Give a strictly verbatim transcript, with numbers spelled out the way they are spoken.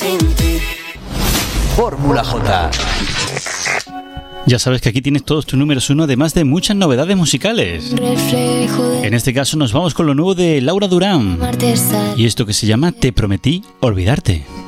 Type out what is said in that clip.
sin ti. Fórmula J. Ya sabes que aquí tienes todos tus números uno, además de muchas novedades musicales. En este caso nos vamos con lo nuevo de Laura Durán. Y esto que se llama Te prometí olvidarte.